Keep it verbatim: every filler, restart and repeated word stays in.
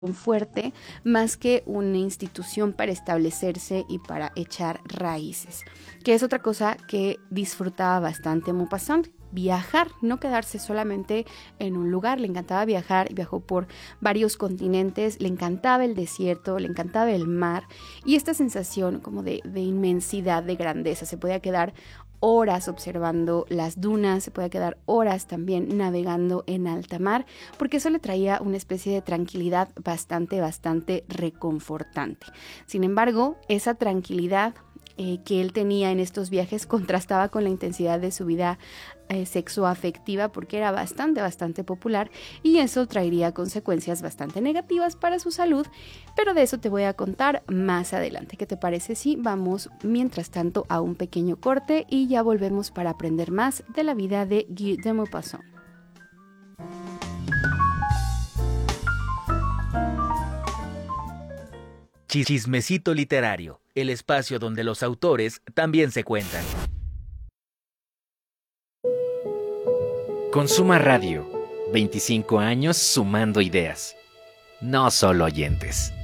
fuerte más que una institución para establecerse y para echar raíces, que es otra cosa que disfrutaba bastante Maupassant. Viajar, no quedarse solamente en un lugar. Le encantaba viajar, viajó por varios continentes, le encantaba el desierto, le encantaba el mar y esta sensación como de, de inmensidad, de grandeza. Se podía quedar horas observando las dunas, se podía quedar horas también navegando en alta mar, porque eso le traía una especie de tranquilidad bastante, bastante reconfortante. Sin embargo, esa tranquilidad eh, que él tenía en estos viajes contrastaba con la intensidad de su vida eh, sexoafectiva, porque era bastante, bastante popular y eso traería consecuencias bastante negativas para su salud, pero de eso te voy a contar más adelante. ¿Qué te parece si vamos mientras tanto a un pequeño corte y ya volvemos para aprender más de la vida de Guy de Maupassant? Chismecito literario, el espacio donde los autores también se cuentan. Consuma Radio, veinticinco años sumando ideas, no solo oyentes.